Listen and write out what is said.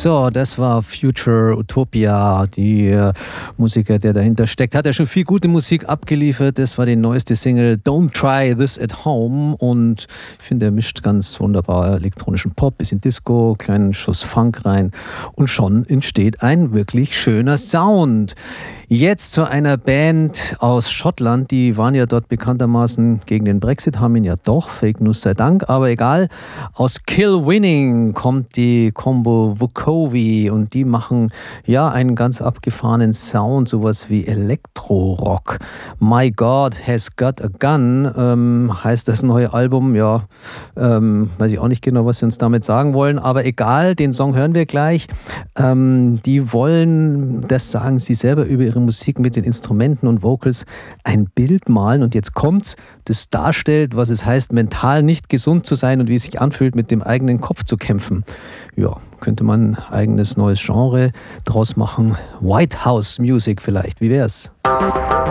So, das war Future Utopia, die Musiker, der dahinter steckt. Hat ja schon viel gute Musik abgeliefert. Das war die neueste Single Don't Try This at Home und ich finde, er mischt ganz wunderbar elektronischen Pop, bisschen Disco, kleinen Schuss Funk rein und schon entsteht ein wirklich schöner Sound. Jetzt zu einer Band aus Schottland, die waren ja dort bekanntermaßen gegen den Brexit, haben ihn ja doch, Fake News sei Dank, aber egal. Aus Kilwinning kommt die Combo Vukovi und die machen ja einen ganz abgefahrenen Sound, sowas wie Elektro-Rock. My God Has Got a Gun heißt das neue Album, ja, weiß ich auch nicht genau, was sie uns damit sagen wollen, aber egal, den Song hören wir gleich. Die wollen, das sagen sie selber über ihre Musik mit den Instrumenten und Vocals, ein Bild malen und jetzt kommt's, das darstellt, was es heißt, mental nicht gesund zu sein und wie es sich anfühlt, mit dem eigenen Kopf zu kämpfen. Ja, könnte man ein eigenes neues Genre draus machen. White House Music vielleicht, wie wär's?